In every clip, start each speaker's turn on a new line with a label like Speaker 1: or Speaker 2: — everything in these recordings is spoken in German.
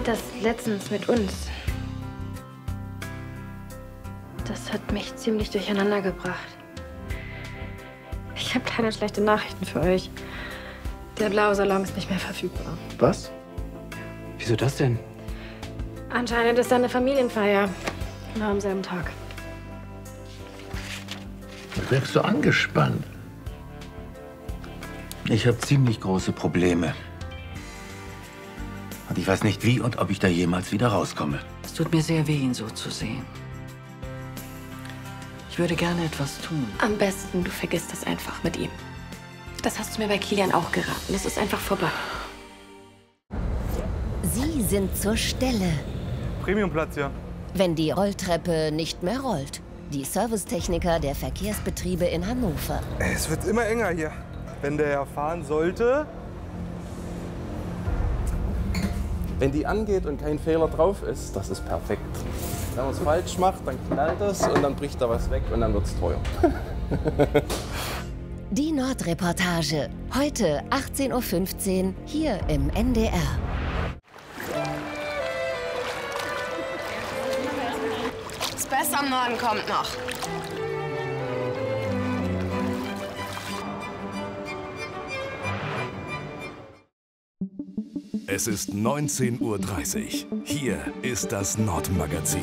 Speaker 1: Das letztens mit uns. Das hat mich ziemlich durcheinander gebracht. Ich habe kleine schlechte Nachrichten für euch. Der blaue Salon ist nicht mehr verfügbar.
Speaker 2: Was? Wieso das denn?
Speaker 1: Anscheinend ist da eine Familienfeier. Genau am selben Tag.
Speaker 3: Da wirkst du angespannt. Ich habe ziemlich große Probleme. Und ich weiß nicht, wie und ob ich da jemals wieder rauskomme.
Speaker 4: Es tut mir sehr weh, ihn so zu sehen. Ich würde gerne etwas tun.
Speaker 1: Am besten, du vergisst das einfach mit ihm. Das hast du mir bei Kilian auch geraten. Das ist einfach vorbei.
Speaker 5: Sie sind zur Stelle.
Speaker 6: Premiumplatz, ja.
Speaker 5: Wenn die Rolltreppe nicht mehr rollt. Die Servicetechniker der Verkehrsbetriebe in Hannover.
Speaker 6: Es wird immer enger hier. Wenn der fahren sollte.
Speaker 7: Wenn die angeht und kein Fehler drauf ist, das ist perfekt. Wenn man es falsch macht, dann knallt es und dann bricht da was weg und dann wird es teuer.
Speaker 5: Die Nordreportage. Heute 18:15 Uhr hier im NDR.
Speaker 1: Das Beste am Norden kommt noch.
Speaker 8: Es ist 19:30 Uhr. Hier ist das Nordmagazin.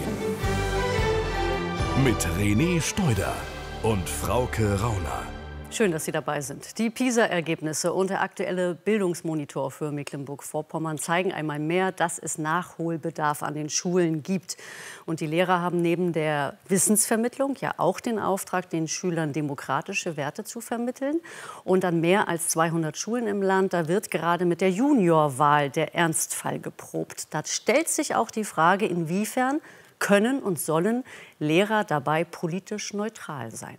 Speaker 8: Mit René Steuder und Frauke Rauner.
Speaker 9: Schön, dass Sie dabei sind. Die PISA-Ergebnisse und der aktuelle Bildungsmonitor für Mecklenburg-Vorpommern zeigen einmal mehr, dass es Nachholbedarf an den Schulen gibt. Und die Lehrer haben neben der Wissensvermittlung ja auch den Auftrag, den Schülern demokratische Werte zu vermitteln. Und an mehr als 200 Schulen im Land, da wird gerade mit der Juniorwahl der Ernstfall geprobt. Da stellt sich auch die Frage, inwiefern können und sollen Lehrer dabei politisch neutral sein.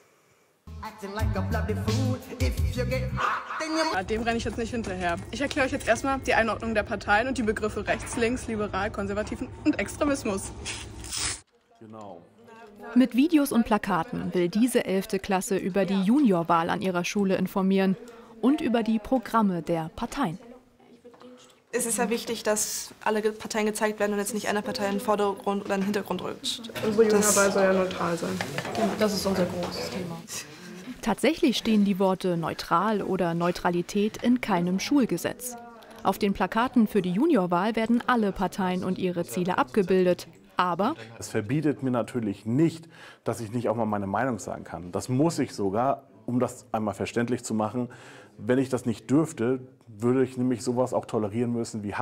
Speaker 10: Dem renne ich jetzt nicht hinterher. Ich erkläre euch jetzt erstmal die Einordnung der Parteien und die Begriffe rechts, links, liberal, konservativen und Extremismus.
Speaker 7: Genau.
Speaker 11: Mit Videos und Plakaten will diese 11. Klasse über die Juniorwahl an ihrer Schule informieren und über die Programme der Parteien.
Speaker 10: Es ist ja wichtig, dass alle Parteien gezeigt werden und jetzt nicht eine Partei in den Vordergrund oder in den Hintergrund rückt. Unsere Juniorwahl soll ja neutral sein.
Speaker 9: Das ist unser großes Thema.
Speaker 11: Tatsächlich stehen die Worte neutral oder Neutralität in keinem Schulgesetz. Auf den Plakaten für die Juniorwahl werden alle Parteien und ihre Ziele abgebildet. Aber
Speaker 12: es verbietet mir natürlich nicht, dass ich nicht auch mal meine Meinung sagen kann. Das muss ich sogar, um das einmal verständlich zu machen. Wenn ich das nicht dürfte, würde ich nämlich sowas auch tolerieren müssen wie